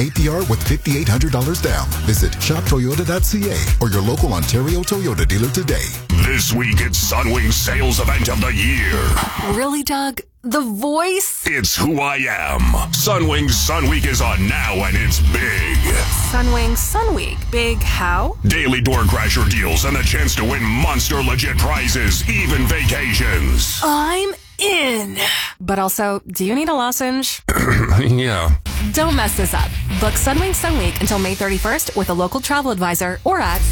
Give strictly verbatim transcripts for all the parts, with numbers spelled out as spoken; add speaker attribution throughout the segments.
Speaker 1: A P R with five thousand eight hundred dollars down. Visit shop toyota dot c a or your local Ontario Toyota dealer today.
Speaker 2: This week, it's Sunwing's sales event of the year.
Speaker 3: Really, Doug? The voice?
Speaker 2: It's who I am. Sunwing's Sun Week is on now, and it's big.
Speaker 3: Sunwing Sun Week. Big how?
Speaker 2: Daily door crasher deals and the chance to win monster legit prizes, even vacations.
Speaker 3: I'm in. But also, do you need a lozenge?
Speaker 2: Yeah.
Speaker 3: Don't mess this up. Book Sunwing Sun Week until May thirty-first with a local travel advisor or at...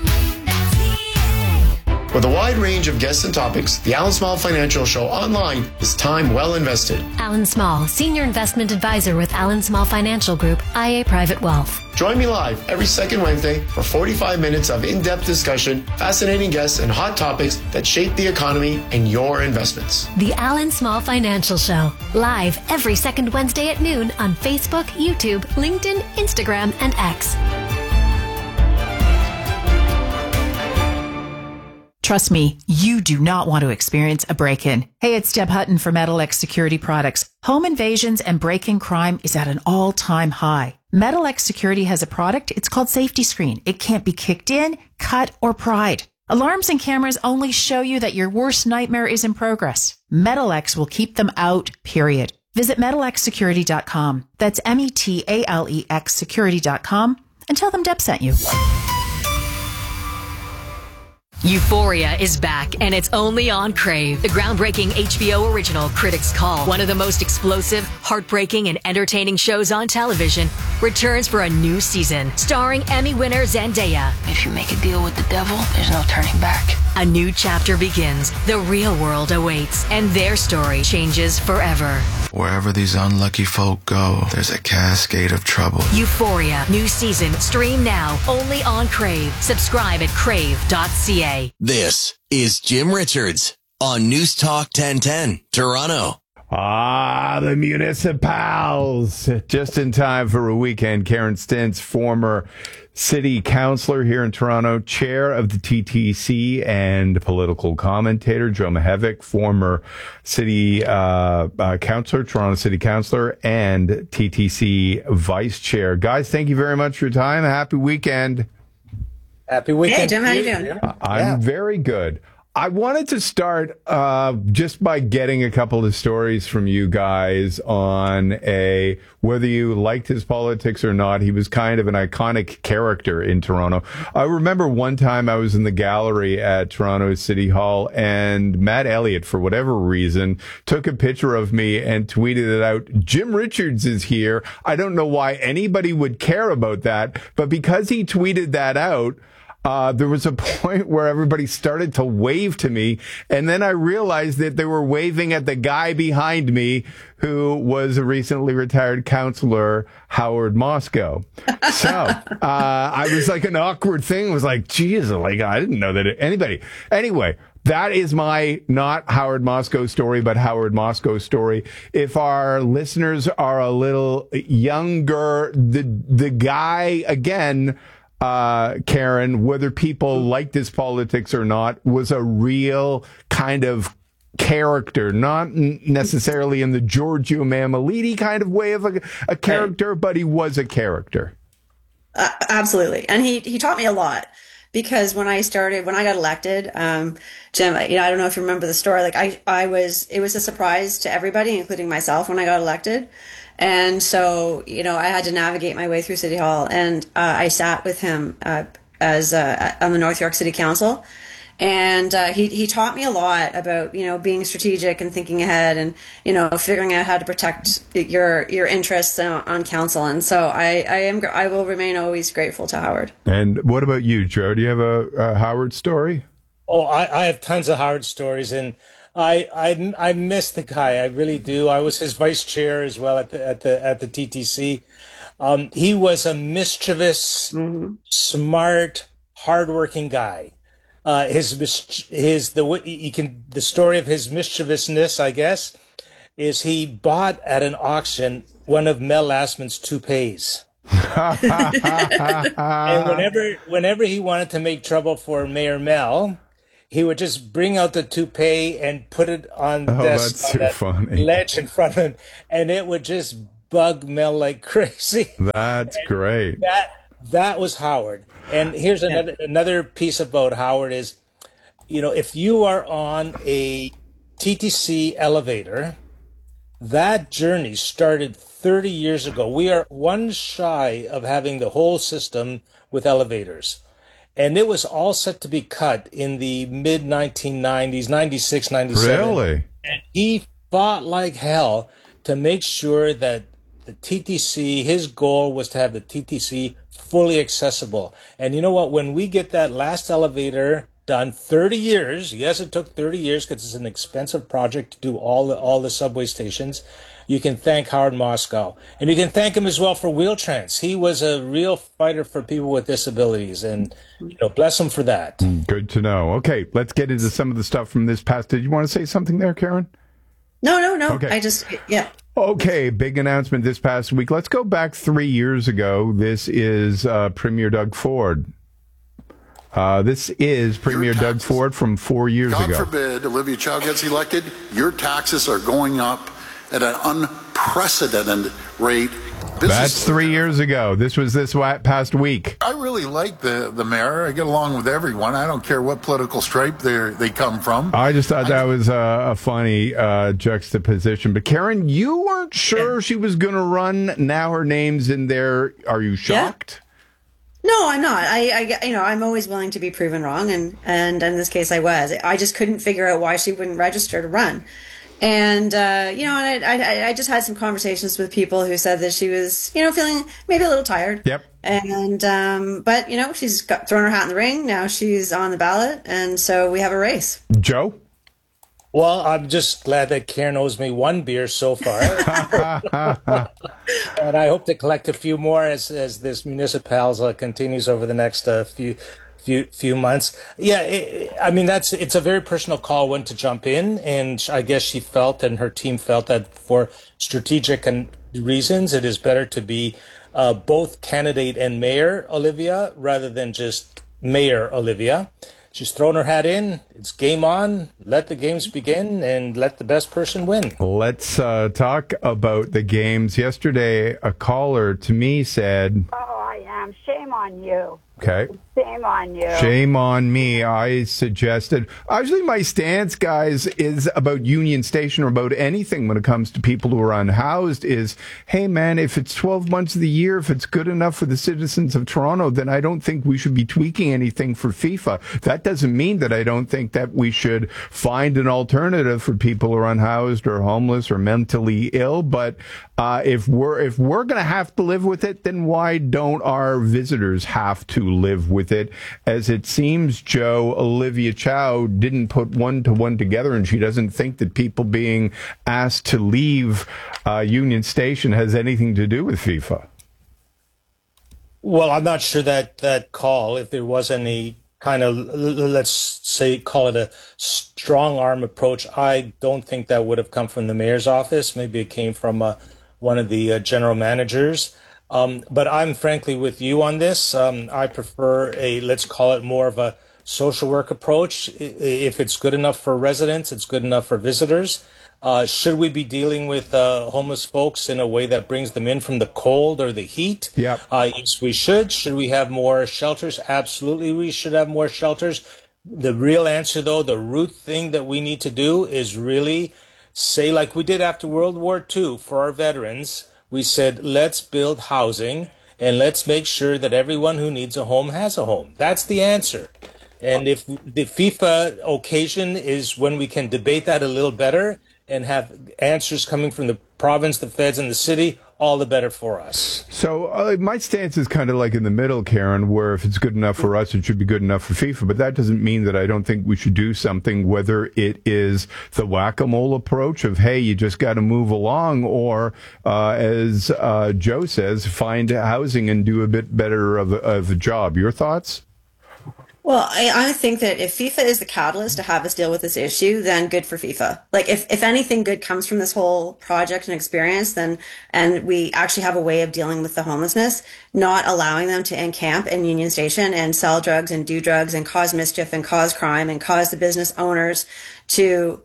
Speaker 4: With a wide range of guests and topics, the Alan Small Financial Show online is time well invested.
Speaker 5: Alan Small, Senior Investment Advisor with Alan Small Financial Group, I A Private Wealth.
Speaker 4: Join me live every second Wednesday for forty-five minutes of in-depth discussion, fascinating guests, and hot topics that shape the economy and your investments.
Speaker 5: The Alan Small Financial Show, live every second Wednesday at noon on Facebook, YouTube, LinkedIn, Instagram, and X.
Speaker 6: Trust me, you do not want to experience a break-in. Hey, it's Deb Hutton for Metalex Security Products. Home invasions and break-in crime is at an all-time high. Metalex Security has a product. It's called Safety Screen. It can't be kicked in, cut, or pried. Alarms and cameras only show you that your worst nightmare is in progress. Metalex will keep them out, period. Visit metalex security dot com. That's M E T A L E X security dot com and tell them Deb sent you.
Speaker 7: Euphoria is back, and it's only on Crave. The groundbreaking H B O original Critics' Call, one of the most explosive, heartbreaking, and entertaining shows on television, returns for a new season, starring Emmy winner Zendaya.
Speaker 8: If you make a deal with the devil, there's no turning back.
Speaker 7: A new chapter begins, the real world awaits, and their story changes forever.
Speaker 9: Wherever these unlucky folk go, there's a cascade of trouble.
Speaker 7: Euphoria, new season, stream now, only on Crave. Subscribe at crave dot c a.
Speaker 10: This is Jim Richards on News Talk ten ten, Toronto.
Speaker 11: Ah, the municipals. Just in time for a weekend. Karen Stintz, former city councillor here in Toronto, chair of the T T C and political commentator. Joe Mihevc, former city uh, uh, councillor, Toronto city councillor, and T T C vice chair. Guys, thank you very much for your time. Happy weekend.
Speaker 12: Happy weekend.
Speaker 13: Hey, Jim, how you doing?
Speaker 11: I'm
Speaker 12: yeah.
Speaker 11: very good. I wanted to start uh, just by getting a couple of stories from you guys on a whether you liked his politics or not. He was kind of an iconic character in Toronto. I remember one time I was in the gallery at Toronto City Hall, and Matt Elliott, for whatever reason, took a picture of me and tweeted it out. Jim Richards is here. I don't know why anybody would care about that, but because he tweeted that out, Uh, there was a point where everybody started to wave to me, and then I realized that they were waving at the guy behind me who was a recently retired councillor, Howard Moscow. So uh, I was like an awkward thing. It was like, geez, like I didn't know that it, anybody. Anyway, that is my not Howard Moscow story, but Howard Moscow story. If our listeners are a little younger, the the guy again. Uh, Karen, whether people liked his politics or not, was a real kind of character, not necessarily in the Giorgio Mammaliti kind of way of a, a character, but he was a character.
Speaker 13: Uh, absolutely. And he, he taught me a lot, because when I started, when I got elected, um, Jim, you know, I don't know if you remember the story, like I, I was, it was a surprise to everybody, including myself, when I got elected. And so, you know, I had to navigate my way through City Hall, and uh, I sat with him uh, as uh, on the North York City Council, and uh, he he taught me a lot about, you know, being strategic and thinking ahead, and, you know, figuring out how to protect your your interests on, on council. And so I I am I will remain always grateful to Howard.
Speaker 11: And what about you, Joe? Do you have a, a Howard story?
Speaker 12: Oh, I, I have tons of Howard stories, and I, I I miss the guy. I really do. I was his vice chair as well at the at the at the T T C. Um, he was a mischievous, mm-hmm. smart, hardworking guy. Uh, his his the you can the story of his mischievousness, I guess, is he bought at an auction one of Mel Lastman's toupees. And whenever whenever he wanted to make trouble for Mayor Mel, he would just bring out the toupee and put it on the
Speaker 11: oh,
Speaker 12: desk,
Speaker 11: that's so
Speaker 12: that
Speaker 11: funny.
Speaker 12: ledge in front of him, and it would just bug Mel like crazy.
Speaker 11: That's
Speaker 12: and
Speaker 11: great.
Speaker 12: That that was Howard. And here's another another piece about Howard is, you know, if you are on a T T C elevator, that journey started thirty years ago. We are one shy of having the whole system with elevators. And it was all set to be cut in the mid nineteen nineties, ninety-six, ninety-seven.
Speaker 11: Really?
Speaker 12: And he fought like hell to make sure that the T T C, his goal was to have the T T C fully accessible. And you know what? When we get that last elevator done, thirty years, yes, it took thirty years because it's an expensive project to do all the, all the subway stations, you can thank Howard Moscow. And you can thank him as well for Wheel-Trans. He was a real fighter for people with disabilities, and you know, bless him for that.
Speaker 11: Good to know. Okay, let's get into some of the stuff from this past. Did you want to say something there, Karen?
Speaker 13: No, no, no.
Speaker 11: Okay.
Speaker 13: I just, yeah.
Speaker 11: Okay, big announcement this past week. Let's go back three years ago. This is uh, Premier Doug Ford. Uh, this is Premier Doug Ford from four years
Speaker 14: God
Speaker 11: ago.
Speaker 14: God forbid Olivia Chow gets elected, your taxes are going up at an unprecedented rate. This
Speaker 11: That's
Speaker 14: is,
Speaker 11: three years ago. This was this wa- past week.
Speaker 14: I really like the, the mayor. I get along with everyone. I don't care what political stripe they they come from.
Speaker 11: I just thought that was a, a funny uh, juxtaposition. But Karen, you weren't sure she was going to run. Now her name's in there. Are you shocked?
Speaker 13: Yeah. No, I'm not. I, I, you know, I'm always willing to be proven wrong, and, and in this case, I was. I just couldn't figure out why she wouldn't register to run. And, uh, you know, and I, I, I just had some conversations with people who said that she was, you know, feeling maybe a little tired.
Speaker 11: Yep.
Speaker 13: And, um, but, you know, she's got thrown her hat in the ring. Now she's on the ballot. And so we have a race.
Speaker 11: Joe?
Speaker 12: Well, I'm just glad that Karen owes me one beer so far. And I hope to collect a few more as, as this municipals uh, continues over the next uh, few few few months. Yeah, it, I mean, that's it's a very personal call when to jump in. And I guess she felt and her team felt that for strategic and reasons, it is better to be uh, both candidate and mayor Olivia rather than just mayor Olivia. She's thrown her hat in. It's game on. Let the games begin and let the best person win.
Speaker 11: Let's uh, talk about the games. Yesterday, a caller to me said,
Speaker 15: Oh, I am. Shame on you.
Speaker 11: Okay.
Speaker 15: Shame on you.
Speaker 11: Shame on me. I suggested. Actually, my stance, guys, is about Union Station or about anything when it comes to people who are unhoused is, hey, man, if it's twelve months of the year, if it's good enough for the citizens of Toronto, then I don't think we should be tweaking anything for FIFA. That doesn't mean that I don't think that we should find an alternative for people who are unhoused or homeless or mentally ill. But uh, if we're if we're going to have to live with it, then why don't our visitors have to live with it? As it seems, Joe, Olivia Chow didn't put one to one together, and she doesn't think that people being asked to leave uh, Union Station has anything to do with FIFA.
Speaker 12: Well, I'm not sure that that call, if there was any kind of, let's say, call it a strong arm approach, I don't think that would have come from the mayor's office. Maybe it came from uh, one of the uh, general managers. Um, but I'm frankly with you on this. Um, I prefer a, let's call it more of a social work approach. If it's good enough for residents, it's good enough for visitors. Uh, should we be dealing with uh, homeless folks in a way that brings them in from the cold or the heat?
Speaker 11: Yeah.
Speaker 12: Uh, yes, we should. Should we have more shelters? Absolutely, we should have more shelters. The real answer, though, the root thing that we need to do is really say, like we did after World War Two for our veterans, we said, let's build housing and let's make sure that everyone who needs a home has a home. That's the answer. And if the FIFA occasion is when we can debate that a little better and have answers coming from the province, the feds, and the city, all the better for us.
Speaker 11: So uh, my stance is kind of like in the middle, Karen, where if it's good enough for us, it should be good enough for FIFA. But that doesn't mean that I don't think we should do something, whether it is the whack-a-mole approach of, hey, you just got to move along, or uh, as uh, Joe says, find housing and do a bit better of a, of a job. Your thoughts?
Speaker 13: Well, I, I think that if FIFA is the catalyst to have us deal with this issue, then good for FIFA. Like, if, if anything good comes from this whole project and experience, then, and we actually have a way of dealing with the homelessness, not allowing them to encamp in Union Station and sell drugs and do drugs and cause mischief and cause crime and cause the business owners to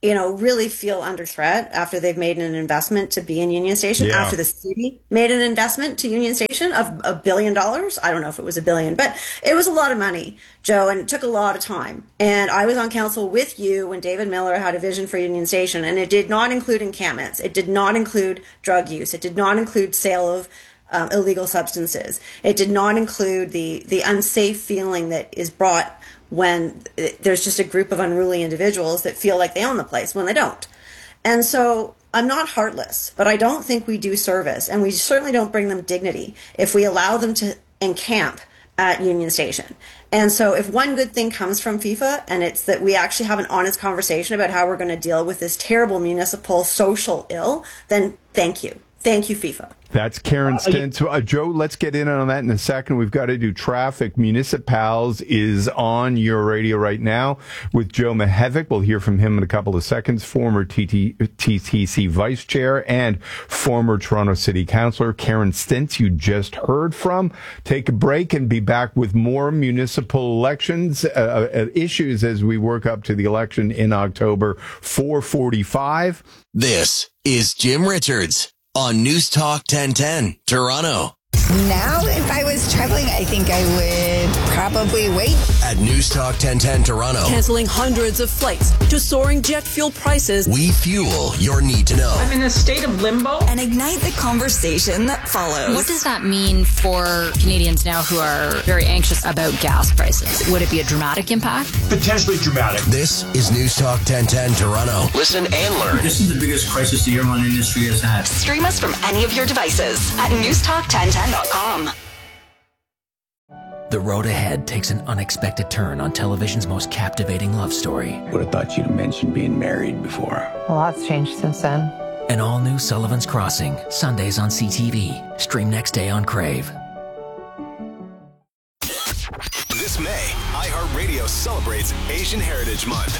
Speaker 13: you know, really feel under threat after they've made an investment to be in Union Station,
Speaker 11: Yeah.
Speaker 13: after the city made an investment to Union Station of a billion dollars. I don't know if it was a billion, but it was a lot of money, Joe, and it took a lot of time. And I was on council with you when David Miller had a vision for Union Station, and it did not include encampments. It did not include drug use. It did not include sale of um, illegal substances. It did not include the, the unsafe feeling that is brought when there's just a group of unruly individuals that feel like they own the place when they don't. And so I'm not heartless, but I don't think we do service, and we certainly don't bring them dignity if we allow them to encamp at Union Station. And so if one good thing comes from FIFA, and it's that we actually have an honest conversation about how we're going to deal with this terrible municipal social ill, then thank you. Thank you, FIFA.
Speaker 11: That's Karen Stintz. Uh, Joe, let's get in on that in a second. We've got to do traffic. Municipals is on your radio right now with Joe Mihevc. We'll hear from him in a couple of seconds. Former T T C Vice Chair and former Toronto City Councillor Karen Stintz, you just heard from. Take a break and be back with more municipal elections uh, issues as we work up to the election in October. four forty-five.
Speaker 10: This is Jim Richards on News Talk ten ten, Toronto.
Speaker 16: Now, if I was traveling, I think I would probably wait.
Speaker 10: At News Talk ten ten, Toronto.
Speaker 17: Canceling hundreds of flights to soaring jet fuel prices.
Speaker 10: We fuel your need to know.
Speaker 18: I'm in a state of limbo.
Speaker 19: And ignite the conversation that follows.
Speaker 20: What does that mean for Canadians now who are very anxious about gas prices? Would it be a dramatic impact?
Speaker 10: Potentially dramatic. This is News Talk ten ten, Toronto. Listen and learn.
Speaker 21: This is the biggest crisis the airline industry has had.
Speaker 19: Stream us from any of your devices at news talk ten ten dot com.
Speaker 22: The road ahead takes an unexpected turn on television's most captivating love story.
Speaker 23: Would have thought you'd mentioned being married before.
Speaker 24: A lot's changed since then.
Speaker 22: An all-new Sullivan's Crossing, Sundays on C T V. Stream next day on Crave.
Speaker 25: This May, iHeartRadio celebrates Asian Heritage Month.